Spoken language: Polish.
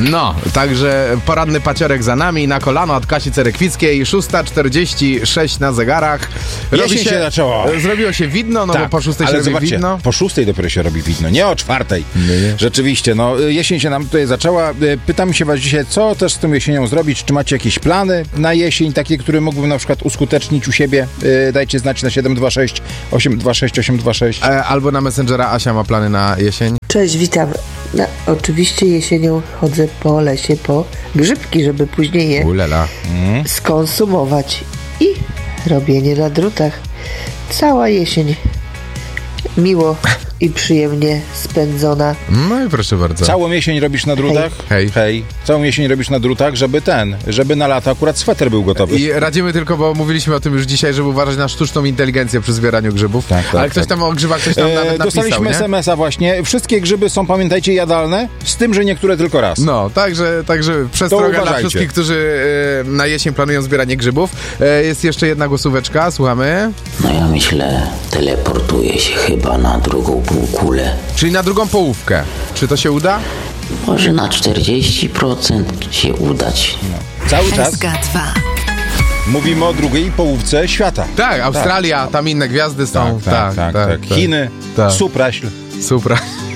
No, także poranny paciorek za nami, na kolano od Kasi Cerekwickiej, 6:46 na zegarach. Jesień się zaczęła. Zrobiło się widno, no tak, bo po 6 się robi widno. Po 6 dopiero się robi widno, nie o 4. Nie. Rzeczywiście, no jesień się nam tutaj zaczęła. Pytam się was dzisiaj, co też z tą jesienią zrobić? Czy macie jakieś plany na jesień, takie, które mógłbym na przykład uskutecznić u siebie? Dajcie znać na 726 826 826. Albo na Messengera. Asia ma plany na jesień. Cześć, witam. Oczywiście jesienią chodzę po lesie po grzybki, żeby później je skonsumować. I robienie na drutach. Cała jesień miło i przyjemnie spędzona. No i proszę bardzo. Całą jesień robisz na drutach? Hej. Całą jesień robisz na drutach, żeby na lato akurat sweter był gotowy. I radzimy tylko, bo mówiliśmy o tym już dzisiaj, żeby uważać na sztuczną inteligencję przy zbieraniu grzybów. Tak, ale ktoś tam o grzybach coś tam nawet napisał, dostaliśmy SMS-a właśnie. Wszystkie grzyby są, pamiętajcie, jadalne, z tym, że niektóre tylko raz. No, także przestroga dla wszystkich, którzy na jesień planują zbieranie grzybów. Jest jeszcze jedna głosóweczka, słuchamy. No ja myślę, teleportuję się chyba na drugą półkulę. Czyli na drugą połówkę. Czy to się uda? Może na 40% się udać. No. Cały czas SK2. mówimy o drugiej połówce świata. Tak, Australia, tam inne gwiazdy są. Tak. Chiny, Supraśl. Supra.